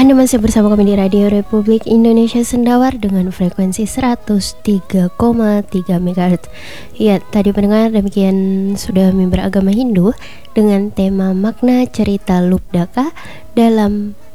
Anda masih bersama kami di Radio Republik Indonesia Sendawar dengan frekuensi 103,3 MHz. Ya, tadi pendengar demikian Sudahmi beragama Hindu dengan tema makna cerita Lubdaka dalam